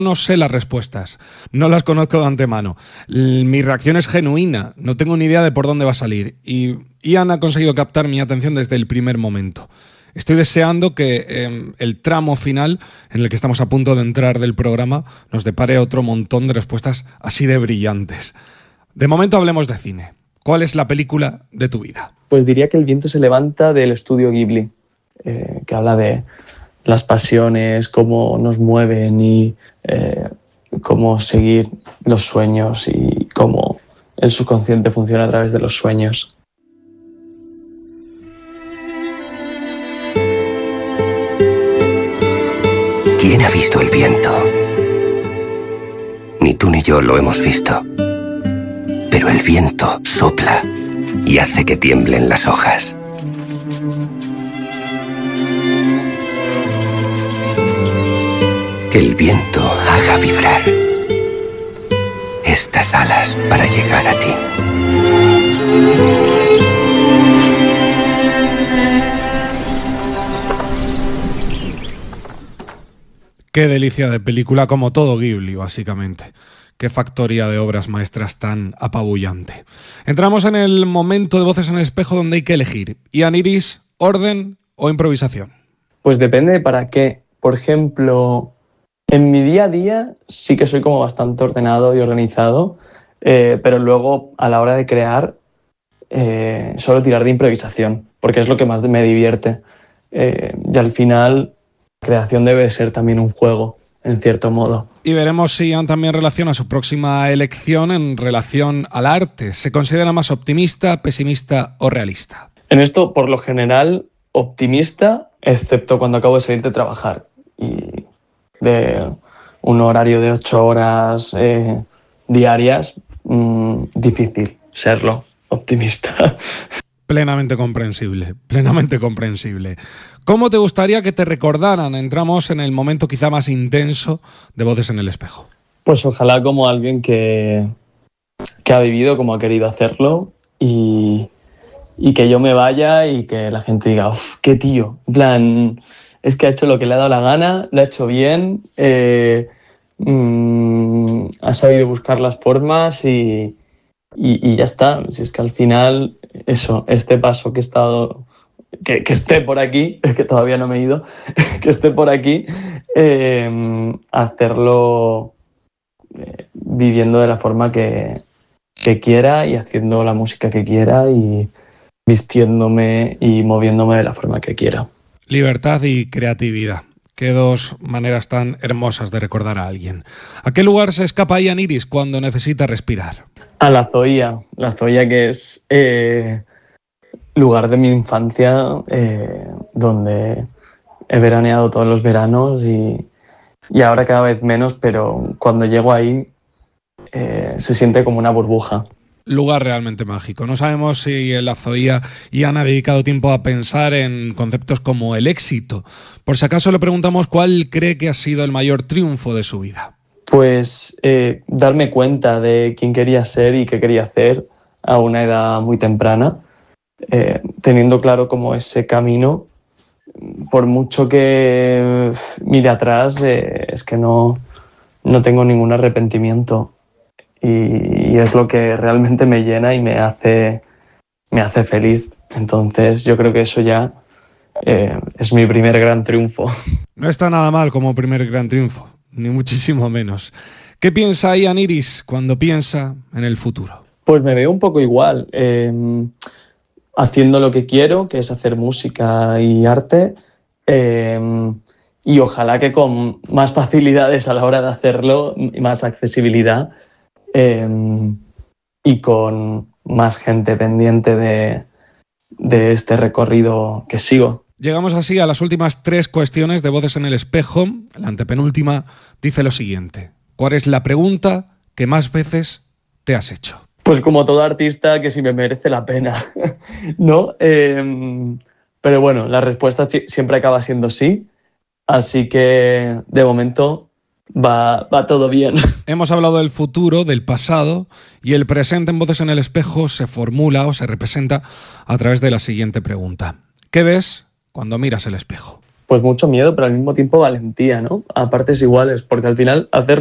No sé las respuestas, no las conozco de antemano. Mi reacción es genuina, no tengo ni idea de por dónde va a salir. Y Ian ha conseguido captar mi atención desde el primer momento. Estoy deseando que el tramo final, en el que estamos a punto de entrar del programa, nos depare otro montón de respuestas así de brillantes. De momento hablemos de cine. ¿Cuál es la película de tu vida? Pues diría que El viento se levanta, del estudio Ghibli, que habla de las pasiones, cómo nos mueven y cómo seguir los sueños y cómo el subconsciente funciona a través de los sueños. ¿Quién ha visto el viento? Ni tú ni yo lo hemos visto. Pero el viento sopla y hace que tiemblen las hojas. Que el viento haga vibrar estas alas para llegar a ti. Qué delicia de película, como todo Ghibli, básicamente. Qué factoría de obras maestras tan apabullante. Entramos en el momento de Voces en el Espejo donde hay que elegir. Ian Iris, ¿orden o improvisación? Pues depende de para qué. Por ejemplo, en mi día a día sí que soy como bastante ordenado y organizado, pero luego a la hora de crear suelo tirar de improvisación, porque es lo que más me divierte. Y al final, la creación debe ser también un juego, en cierto modo. Y veremos si Ian también relaciona su próxima elección en relación al arte. ¿Se considera más optimista, pesimista o realista? En esto, por lo general, optimista, excepto cuando acabo de salir de trabajar. Y de un horario de 8 horas diarias, difícil serlo optimista. Plenamente comprensible, plenamente comprensible. ¿Cómo te gustaría que te recordaran? Entramos en el momento quizá más intenso de Voces en el Espejo. Pues ojalá como alguien que ha vivido como ha querido hacerlo y que yo me vaya y que la gente diga, uff, qué tío. En plan, es que ha hecho lo que le ha dado la gana, lo ha hecho bien, ha sabido buscar las formas y ya está. Si es que al final, eso, este paso que he estado, que esté por aquí, que todavía no me he ido, que esté por aquí, hacerlo viviendo de la forma que quiera y haciendo la música que quiera y vistiéndome y moviéndome de la forma que quiera. Libertad y creatividad. Qué dos maneras tan hermosas de recordar a alguien. ¿A qué lugar se escapa Ian Iris cuando necesita respirar? A la Zoya que es lugar de mi infancia, donde he veraneado todos los veranos y ahora cada vez menos, pero cuando llego ahí se siente como una burbuja. Lugar realmente mágico. No sabemos si en la Zoya Ian ha dedicado tiempo a pensar en conceptos como el éxito. Por si acaso le preguntamos cuál cree que ha sido el mayor triunfo de su vida. Pues darme cuenta de quién quería ser y qué quería hacer a una edad muy temprana, teniendo claro como ese camino. Por mucho que mire atrás, es que no tengo ningún arrepentimiento y es lo que realmente me llena y me hace feliz. Entonces yo creo que eso ya es mi primer gran triunfo. No está nada mal como primer gran triunfo, ni muchísimo menos. ¿Qué piensa Ian Iris cuando piensa en el futuro? Pues me veo un poco igual, haciendo lo que quiero, que es hacer música y arte, y ojalá que con más facilidades a la hora de hacerlo, más accesibilidad, y con más gente pendiente de este recorrido que sigo. Llegamos así a las últimas 3 cuestiones de Voces en el Espejo. La antepenúltima dice lo siguiente. ¿Cuál es la pregunta que más veces te has hecho? Pues como todo artista, que si me merece la pena, ¿no? Pero bueno, la respuesta siempre acaba siendo sí, así que de momento va todo bien. Hemos hablado del futuro, del pasado, y el presente en Voces en el Espejo se formula o se representa a través de la siguiente pregunta. ¿Qué ves cuando miras el espejo? pues mucho miedo, pero al mismo tiempo valentía, ¿no? A partes iguales, porque al final hacer